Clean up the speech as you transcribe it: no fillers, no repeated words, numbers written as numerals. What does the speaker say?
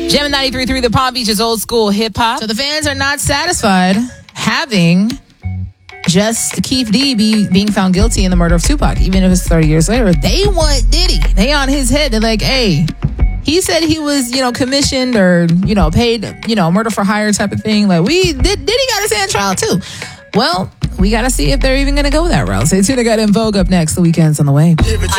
Gem 93.3, the Palm Beach is old school hip hop. So the fans are not satisfied having just Keith D being found guilty in the murder of Tupac, even if it's 30 years later. They want Diddy. They on his head. They're like, hey, he said he was, commissioned or, paid, murder for hire type of thing. Like, Diddy got his hand trial too. Well, we got to see if they're even going to go that route. Stay tuned. I got In Vogue up next. The Weekend's on the way.